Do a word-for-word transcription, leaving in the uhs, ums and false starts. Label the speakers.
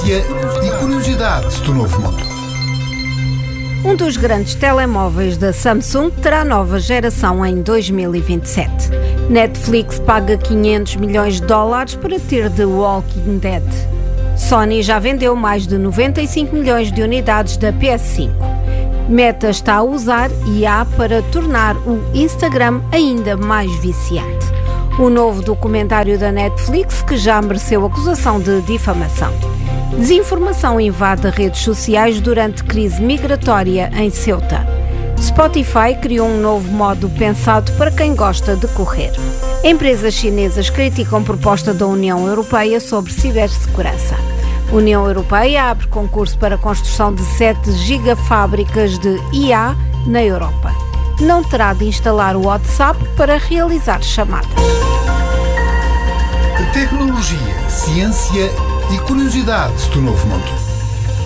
Speaker 1: ciência e curiosidades do novo mundo.
Speaker 2: Um dos grandes telemóveis da Samsung terá nova geração em dois mil e vinte e sete. Netflix paga quinhentos milhões de dólares para ter The Walking Dead. Sony já vendeu mais de noventa e cinco milhões de unidades da P S cinco. Meta está a usar I A para tornar o Instagram ainda mais viciante. O novo documentário da Netflix, que já mereceu acusação de difamação. Desinformação invade redes sociais durante crise migratória em Ceuta. Spotify criou um novo modo pensado para quem gosta de correr. Empresas chinesas criticam proposta da União Europeia sobre cibersegurança. União Europeia abre concurso para a construção de sete gigafábricas de I A na Europa. Não terá de instalar o WhatsApp para realizar chamadas.
Speaker 1: Tecnologia, ciência e curiosidades do novo mundo.